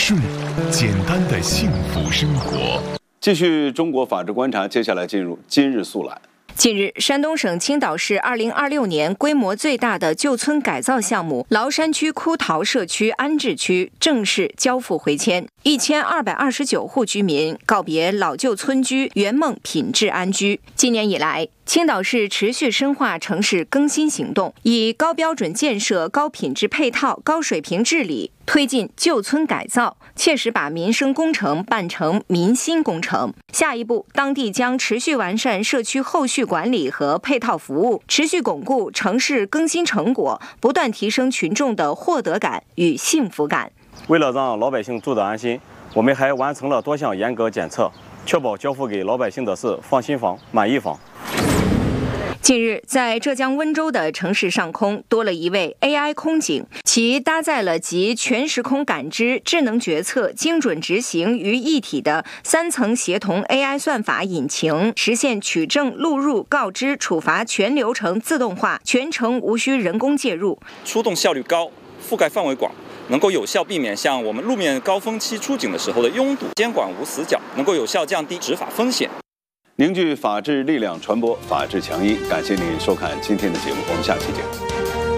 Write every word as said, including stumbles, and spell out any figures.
顺，简单的幸福生活。继续中国法治观察，接下来进入今日速览。 近日，山东省青岛市二零二六年规模最大的旧村改造项目崂山区枯桃社区安置区正式交付回迁，一千二百二十九户居民告别老旧村居，圆梦品质安居。今年以来，青岛市持续深化城市更新行动，以高标准建设、高品质配套、高水平治理推进旧村改造，切实把民生工程办成民心工程。下一步，当地将持续完善社区后续管理和配套服务，持续巩固城市更新成果，不断提升群众的获得感与幸福感。 为了让老百姓住得安心，我们还完成了多项严格检测，确保交付给老百姓的是放心房、满意房。 近日，在浙江温州的城市上空多了一位 A I 空警，其搭载了集全时空感知、智能决策、精准执行于一体的三层协同 A I 算法引擎，实现取证、录入、告知、处罚全流程自动化，全程无需人工介入， 出动效率高，覆盖范围广，能够有效避免像我们路面高峰期出警的时候的拥堵，监管无死角，能够有效降低执法风险。 凝聚法治力量，传播法治强音。感谢您收看今天的节目，我们下期见。